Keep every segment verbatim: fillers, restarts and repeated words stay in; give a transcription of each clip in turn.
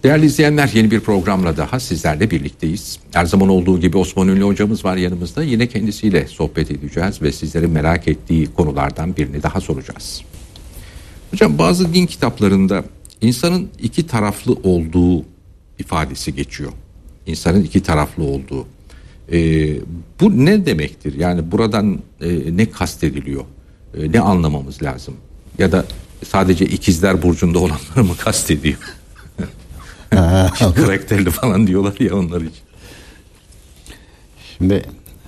Değerli izleyenler, yeni bir programla daha sizlerle birlikteyiz. Her zaman olduğu gibi Osman Ünlü hocamız var yanımızda. Yine kendisiyle sohbet edeceğiz ve sizlerin merak ettiği konulardan birini daha soracağız. Hocam, bazı din kitaplarında insanın iki taraflı olduğu ifadesi geçiyor. İnsanın iki taraflı olduğu. Ee, bu ne demektir? Yani buradan e, ne kastediliyor? E, ne anlamamız lazım? Ya da sadece ikizler burcunda olanları mı kastediyor? Karakterli falan diyorlar ya onlar için. Şimdi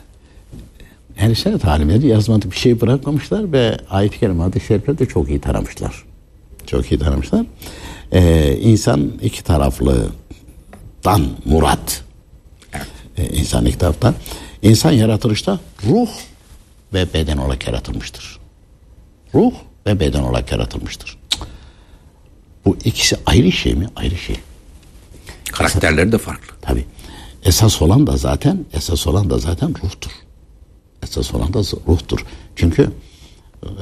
her sene talimleri yazmadık bir şey bırakmamışlar ve ayet-i kerime, hadis-i şerifleri de çok iyi taramışlar. Çok iyi taramışlar. Ee, insan iki taraflıdan murat. Evet. Ee, insan iki taraftan. İnsan yaratılışta ruh ve beden olarak yaratılmıştır. Ruh ve beden olarak yaratılmıştır. Bu ikisi ayrı şey mi? Ayrı şey. Karakterleri de farklı. Tabii. Esas olan da zaten esas olan da zaten ruhtur. Esas olan da ruhtur. Çünkü e,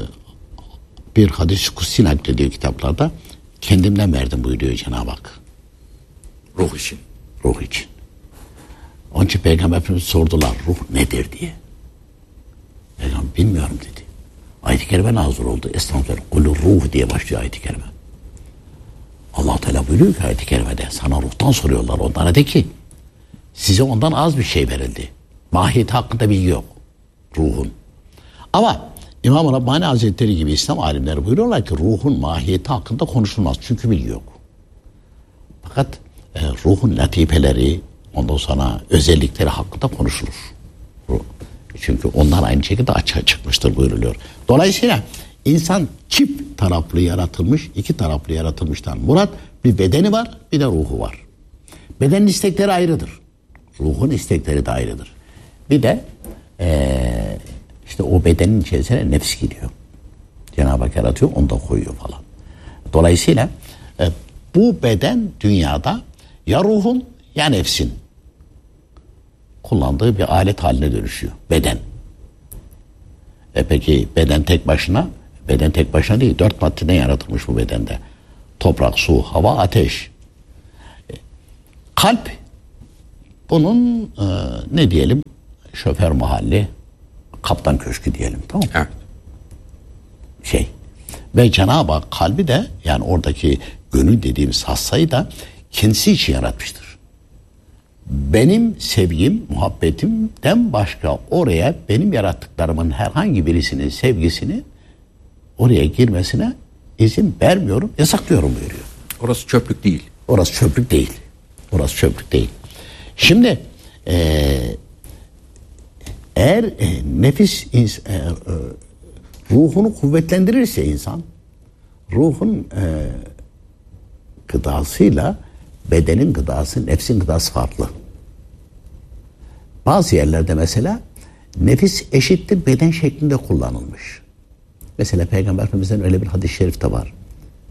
bir hadis-i kutsi naklediyor kitaplarda. Kendimden verdim buyuruyor Cenab-ı Hak. Ruh için. Ruh için. Onun için Peygamber Efendimiz sordular, ruh nedir diye. Peygamber bilmiyorum dedi. Ayet-i kerime nazır oldu. Estağfurullah. Kulü ruh diye başlıyor ayet-i kerime. Allah Teala buyuruyor ki ayet-i kerimede, sana ruhtan soruyorlar. Onlara de ki size ondan az bir şey verildi. Mahiyeti hakkında bilgi yok. Ruhun. Ama İmam-ı Rabbani Hazretleri gibi İslam alimleri buyuruyorlar ki ruhun mahiyeti hakkında konuşulmaz. Çünkü bilgi yok. Fakat e, ruhun latifeleri, ondan sonra özellikleri hakkında konuşulur. Ruh. Çünkü onlar aynı şekilde açığa çıkmıştır buyuruluyor. Dolayısıyla insan çift taraflı yaratılmış, iki taraflı yaratılmıştan murat bir bedeni var, bir de ruhu var. Bedenin istekleri ayrıdır. Ruhun istekleri de ayrıdır. Bir de ee, işte o bedenin içerisine nefs gidiyor. Cenab-ı Hak yaratıyor, onu da koyuyor falan. Dolayısıyla e, bu beden dünyada ya ruhun ya nefsin kullandığı bir alet haline dönüşüyor. Beden. E peki beden tek başına? Beden tek başına değil. Dört maddeden yaratılmış bu bedende. Toprak, su, hava, ateş. E, kalp bunun e, ne diyelim? Şoför mahalli, kaptan köşkü diyelim. Tamam mı? Evet. Şey. Ve Cenab-ı Hak kalbi de, yani oradaki gönül dediğimiz hassayı da kendisi için yaratmıştır. Benim sevgim, muhabbetimden başka oraya benim yarattıklarımın herhangi birisinin sevgisini oraya girmesine izin vermiyorum, yasaklıyorum buyuruyor. Orası çöplük değil. Orası çöplük değil. Orası çöplük değil. Şimdi ee, eğer e, nefis e, e, ruhunu kuvvetlendirirse insan, ruhun e, gıdasıyla bedenin gıdası, nefsin gıdası farklı. Bazı yerlerde mesela nefis eşittir beden şeklinde kullanılmış. Mesela Peygamber Efendimiz'den öyle bir hadis-i şerif de var.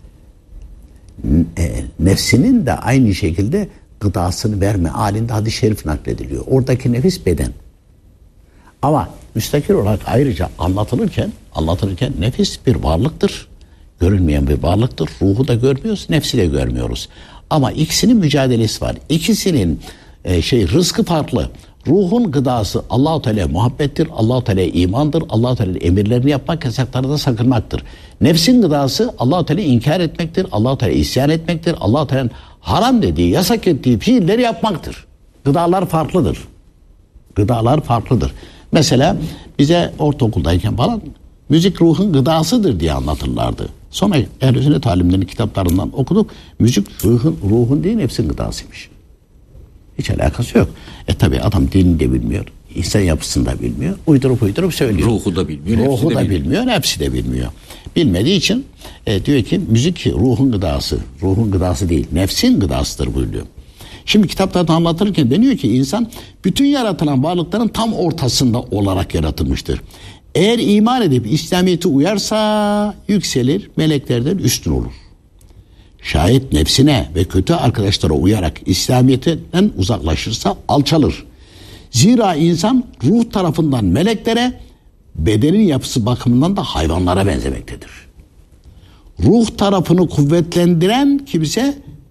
Nefsinin de aynı şekilde gıdasını verme halinde hadis-i şerif naklediliyor. Oradaki nefis beden. Ama müstakil olarak ayrıca anlatılırken, anlatılırken nefis bir varlıktır. Görünmeyen bir varlıktır. Ruhu da görmüyoruz, nefsi de görmüyoruz. Ama ikisinin mücadelesi var. İkisinin e, şey rızkı farklı. Ruhun gıdası Allah-u Teala muhabbettir, Allah-u Teala imandır, Allah-u Teala emirlerini yapmak, yasaklarından sakınmaktır. Nefsin gıdası Allah-u Teala inkar etmektir, Allah-u Teala isyan etmektir, Allah-u Teala'nın haram dediği, yasak ettiği fiilleri yapmaktır. Gıdalar farklıdır. Gıdalar farklıdır. Mesela bize ortaokuldayken falan müzik ruhun gıdasıdır diye anlatırlardı. Sonra Ehl-i Sünnet alimlerinin kitaplarından okuduk. Müzik ruhun, ruhun değil nefsin gıdasıymış. Hiç alakası yok. E tabi adam dilini de bilmiyor. İnsan yapısını da bilmiyor. Uydurup uydurup söylüyor. Ruhu da bilmiyor. Ruhu da bilmiyor. bilmiyor. Hepsi de bilmiyor. Bilmediği için e, diyor ki müzik ruhun gıdası. Ruhun gıdası değil. Nefsin gıdasıdır buyuruyor. Şimdi kitaplarda anlatırken deniyor ki insan bütün yaratılan varlıkların tam ortasında olarak yaratılmıştır. Eğer iman edip İslamiyet'e uyarsa yükselir, meleklerden üstün olur. Şayet nefsine ve kötü arkadaşlara uyarak İslamiyet'ten uzaklaşırsa alçalır. Zira insan ruh tarafından meleklere, bedenin yapısı bakımından da hayvanlara benzemektedir. Ruh tarafını kuvvetlendiren kimse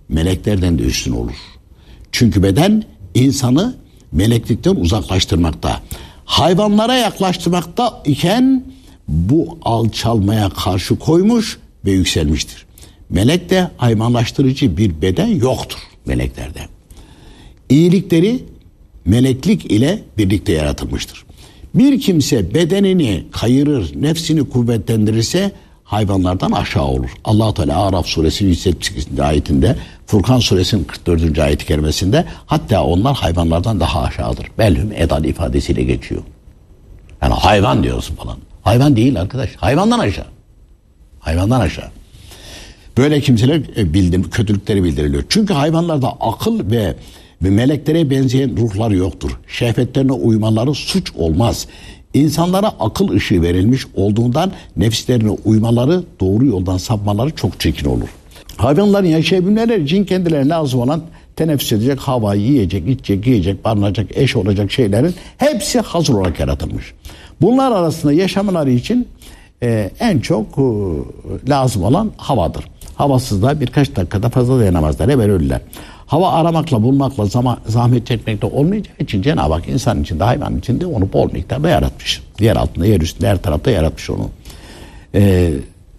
meleklerden de üstün olur. Çünkü beden insanı meleklikten uzaklaştırmakta. Hayvanlara yaklaştırmakta iken bu alçalmaya karşı koymuş ve yükselmiştir. Melekte hayvanlaştırıcı bir beden yoktur meleklerde. İyilikleri meleklik ile birlikte yaratılmıştır. Bir kimse bedenini kayırır, nefsini kuvvetlendirirse hayvanlardan aşağı olur. Allah Teala Araf suresi yüz yetmiş sekizinci ayetinde, Furkan suresinin kırk dördüncü ayet-i kerimesinde hatta onlar hayvanlardan daha aşağıdır. Belhum edal ifadesiyle geçiyor. Yani hayvan diyorsun falan. Hayvan değil arkadaş. Hayvandan aşağı. Hayvandan aşağı. Böyle kimseler bildim, kötülükleri bildiriliyor. Çünkü hayvanlarda akıl ve ve meleklere benzeyen ruhlar yoktur. Şehvetlerine uymaları suç olmaz. İnsanlara akıl ışığı verilmiş olduğundan nefislerine uymaları, doğru yoldan sapmaları çok çirkin olur. Hayvanların yaşayabilmeleri için kendilerine lazım olan teneffüs edecek havayı, yiyecek, içecek, giyecek, barınacak, eş olacak şeylerin hepsi hazır olarak yaratılmış. Bunlar arasında yaşamaları için e, en çok e, lazım olan havadır. Havasız da birkaç dakikada fazla dayanamazlar, hemen ölürler. Hava aramakla, bulmakla, zaman, zahmet çekmekle olmayacağı için Cenab-ı Hak insan içinde, hayvan içinde onu bol miktarda yaratmış. Yer altında, yer üstünde, her tarafta yaratmış onu. Ee,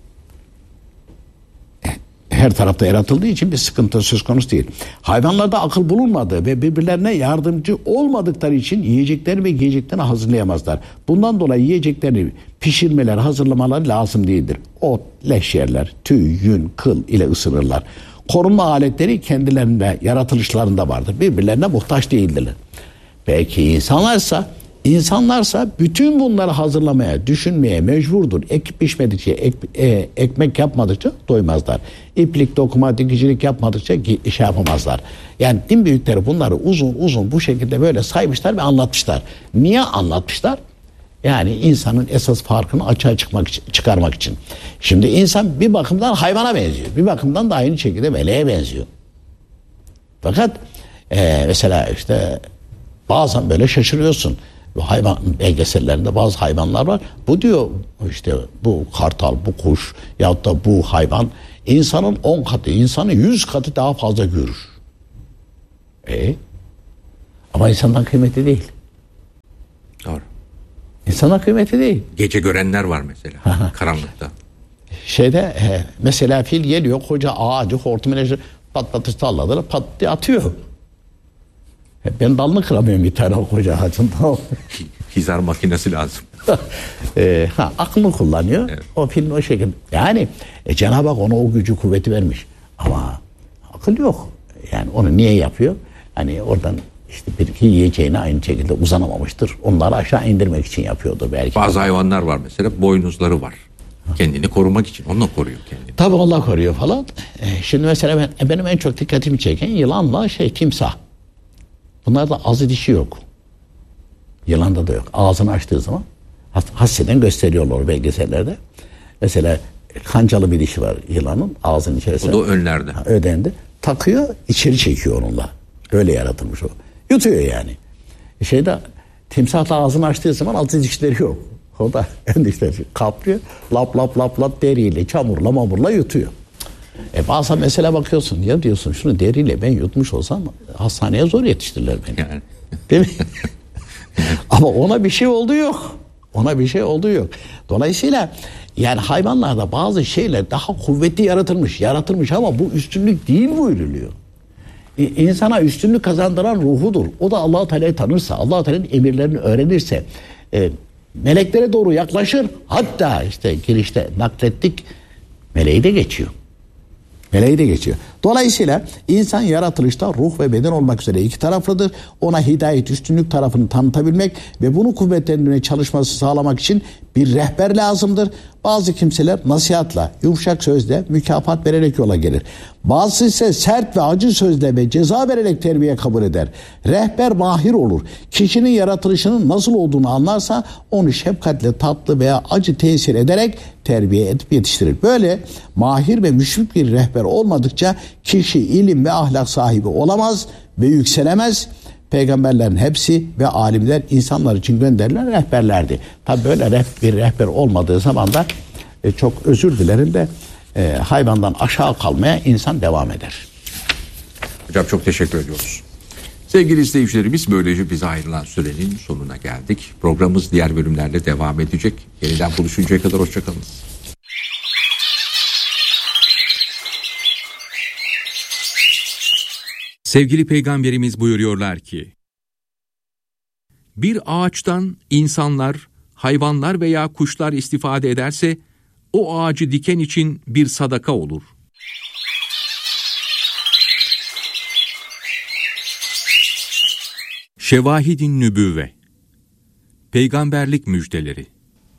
her tarafta yaratıldığı için bir sıkıntı söz konusu değil. Hayvanlarda akıl bulunmadığı ve birbirlerine yardımcı olmadıkları için yiyeceklerini ve giyeceklerini hazırlayamazlar. Bundan dolayı yiyeceklerini pişirmeleri, hazırlamaları lazım değildir. Ot, leş yerler, tüy, yün, kıl ile ısınırlar. Korunma aletleri kendilerinde, yaratılışlarında vardır. Birbirlerine muhtaç değildirler. Belki insanlarsa, insanlarsa bütün bunları hazırlamaya, düşünmeye mecburdur. Ekip pişmedikçe, ek, e, ekmek yapmadıkça doymazlar. İplik, dokuma, dikicilik yapmadıkça iş yapamazlar. Yani din büyükleri bunları uzun uzun bu şekilde böyle saymışlar ve anlatmışlar. Niye anlatmışlar? Yani insanın esas farkını açığa çıkmak, çıkarmak için. Şimdi insan bir bakımdan hayvana benziyor. Bir bakımdan da aynı şekilde meleğe benziyor. Fakat e, mesela işte bazen böyle şaşırıyorsun. Bu hayvan belgesellerinde bazı hayvanlar var. Bu diyor işte bu kartal, bu kuş yahut da bu hayvan insanın on katı, insanın yüz katı daha fazla görür. E, ama insandan kıymetli değil. Doğru. İnsana kıymeti değil. Gece görenler var mesela karanlıkta. Şeyde e, mesela fil geliyor, koca ağacı hortum enerji patlatır salladır, pat diye atıyor. E, ben dalını kıramıyorum bir tane o koca ağacın. Hizar makinesi lazım. e, ha, aklını kullanıyor. Evet. O filin o şekilde. Yani e, Cenab-ı Hak ona o gücü, kuvveti vermiş. Ama akıl yok. Yani onu niye yapıyor? Hani oradan İşte bir iki yiyeceğine aynı şekilde uzanamamıştır. Onları aşağı indirmek için yapıyordur belki. Bazı hayvanlar var mesela, boynuzları var. Kendini korumak için. Onunla koruyor kendini. Tabii Allah koruyor falan. Ee, şimdi mesela ben, benim en çok dikkatimi çeken yılanla şey timsah. Bunlarda ağzı dişi yok. Yılanda da yok. Ağzını açtığı zaman hasreten gösteriyorlar belgesellerde. Mesela kancalı bir dişi var yılanın ağzının içerisinde. O da önlerde. Ödeninde. Takıyor, içeri çekiyor onunla. Öyle yaratılmış o. Yutuyor yani. Şeyde timsahla ağzını açtığı zaman altı dişleri yok. O da ön dişleri kaplıyor. Lap lap lap lap deriyle, çamurla mamurla yutuyor. E bazen mesela bakıyorsun ya diyorsun şunu deriyle ben yutmuş olsam hastaneye zor yetiştirirler beni. Yani. Değil mi? Ama ona bir şey olduğu yok. Ona bir şey olduğu yok. Dolayısıyla yani hayvanlarda bazı şeyler daha kuvvetli yaratılmış. Yaratılmış ama bu üstünlük değil buyruluyor. İnsana üstünlük kazandıran ruhudur. O da Allah-u Teala'yı tanırsa, Allah-u Teala'nın emirlerini öğrenirse e, meleklere doğru yaklaşır. Hatta işte girişte naklettik, meleği de geçiyor. Meleği de geçiyor. Dolayısıyla insan yaratılışta ruh ve beden olmak üzere iki taraflıdır. Ona hidayet, üstünlük tarafını tanıtabilmek ve bunu kuvvetlendirmeye çalışması sağlamak için bir rehber lazımdır. Bazı kimseler nasihatla, yumuşak sözle, mükafat vererek yola gelir. Bazısı ise sert ve acı sözle ve ceza vererek terbiye kabul eder. Rehber mahir olur. Kişinin yaratılışının nasıl olduğunu anlarsa onu şefkatle, tatlı veya acı tesir ederek terbiye edip yetiştirir. Böyle mahir ve müşfik bir rehber olmadıkça kişi ilim ve ahlak sahibi olamaz ve yükselemez. Peygamberlerin hepsi ve alimler insanlar için gönderilen rehberlerdi. Tabi böyle bir rehber olmadığı zaman da e, çok özür dilerim de e, hayvandan aşağı kalmaya insan devam eder. Hocam çok teşekkür ediyoruz. Sevgili izleyicilerimiz, böylece bize ayrılan sürenin sonuna geldik. Programımız diğer bölümlerle devam edecek. Yeniden buluşuncaya kadar hoşçakalınız. Sevgili Peygamberimiz buyuruyorlar ki, bir ağaçtan insanlar, hayvanlar veya kuşlar istifade ederse, o ağacı diken için bir sadaka olur. Şevahid-i Nübüvve, Peygamberlik müjdeleri.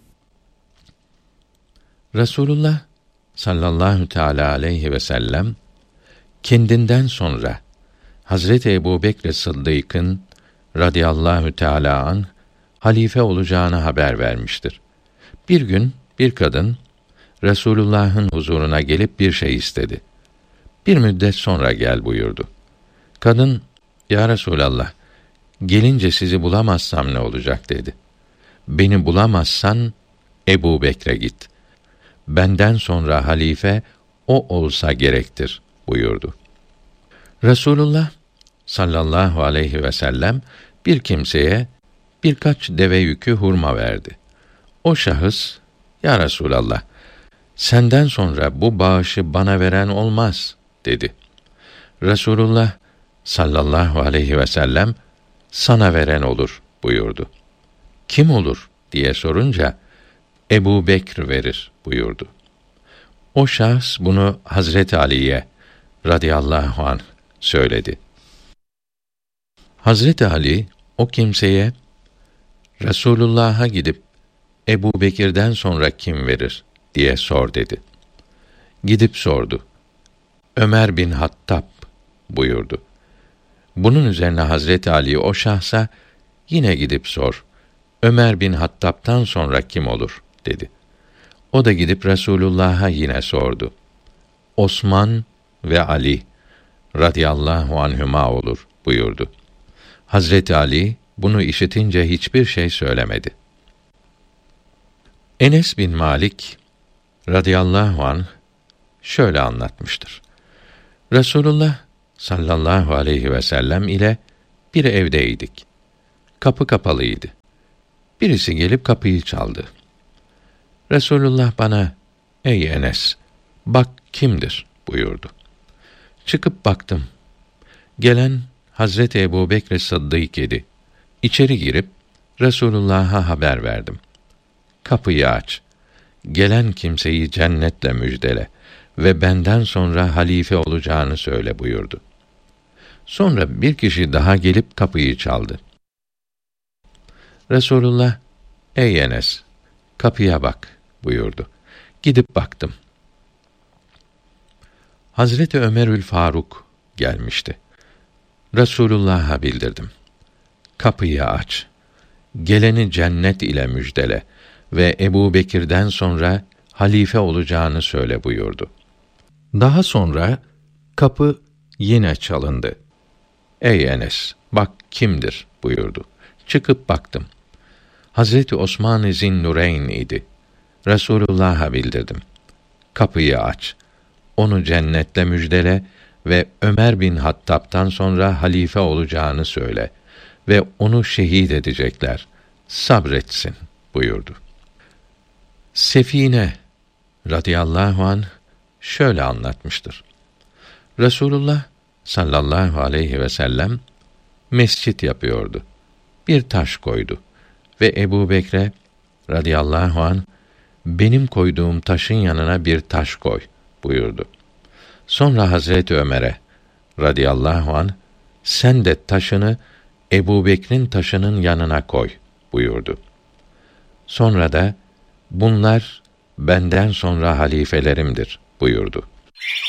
Resulullah sallallahu teala aleyhi ve sellem kendinden sonra Hazreti Ebubekr Sıddık'ın radıyallahu teala anh halife olacağını haber vermiştir. Bir gün bir kadın Resulullah'ın huzuruna gelip bir şey istedi. Bir müddet sonra gel buyurdu. Kadın, ya Resulallah, gelince sizi bulamazsam ne olacak dedi. Beni bulamazsan Ebubekir'e git. Benden sonra halife o olsa gerektir buyurdu. Resulullah sallallahu aleyhi ve sellem bir kimseye birkaç deve yükü hurma verdi. O şahıs, ya Resulallah, senden sonra bu bağışı bana veren olmaz dedi. Resulullah sallallahu aleyhi ve sellem sana veren olur buyurdu. Kim olur diye sorunca Ebubekr verir buyurdu. O şahıs bunu Hazreti Ali'ye radıyallahu anh söyledi. Hazreti Ali o kimseye Resulullah'a gidip Ebubekir'den sonra kim verir diye sor dedi. Gidip sordu. Ömer bin Hattab buyurdu. Bunun üzerine Hazreti Ali o şahsa yine gidip sor. Ömer bin Hattab'tan sonra kim olur dedi. O da gidip Resulullah'a yine sordu. Osman ve Ali radıyallahu anhüma olur buyurdu. Hazreti Ali bunu işitince hiçbir şey söylemedi. Enes bin Malik radıyallahu anh şöyle anlatmıştır. Resulullah sallallahu aleyhi ve sellem ile bir evdeydik. Kapı kapalıydı. Birisi gelip kapıyı çaldı. Resulullah bana, ey Enes, bak kimdir buyurdu. Çıkıp baktım. Gelen Hazreti Ebubekr Sıddık idi. İçeri girip Resulullah'a haber verdim. Kapıyı aç. Gelen kimseyi cennetle müjdele ve benden sonra halife olacağını söyle buyurdu. Sonra bir kişi daha gelip kapıyı çaldı. Resulullah, ey Enes, kapıya bak buyurdu. Gidip baktım. Hazreti Ömerül Faruk gelmişti. Resulullah'a bildirdim. Kapıyı aç. Geleni cennet ile müjdele ve Ebubekir'den sonra halife olacağını söyle buyurdu. Daha sonra kapı yine çalındı. Ey Enes, bak kimdir buyurdu. Çıkıp baktım. Hazreti Osman-ı Zinnureyn idi. Resulullah'a bildirdim. Kapıyı aç. Onu cennetle müjdele ve Ömer bin Hattab'tan sonra halife olacağını söyle ve onu şehit edecekler. Sabretsin buyurdu. Sefine radıyallahu anh şöyle anlatmıştır. Resulullah sallallahu aleyhi ve sellem mescit yapıyordu. Bir taş koydu ve Ebubekre radıyallahu anh benim koyduğum taşın yanına bir taş koy buyurdu. Sonra Hazreti Ömer'e radıyallahu anh sen de taşını Ebubekir'in taşının yanına koy buyurdu. Sonra da bunlar benden sonra halifelerimdir buyurdu.